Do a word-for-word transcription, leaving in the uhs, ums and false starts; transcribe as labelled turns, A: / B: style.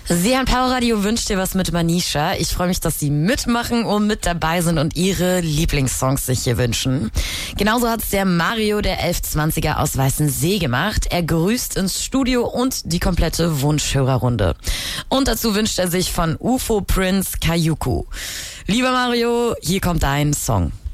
A: Sie an Power Radio wünscht dir was mit Manisha. Ich freue mich, dass Sie mitmachen und mit dabei sind und Ihre Lieblingssongs sich hier wünschen. Genauso hat es der Mario, der elf zwanziger aus Weißensee gemacht. Er grüßt ins Studio und die komplette Wunschhörerrunde. Und dazu wünscht er sich von U F O Prince Kayuku. Lieber Mario, hier kommt dein Song.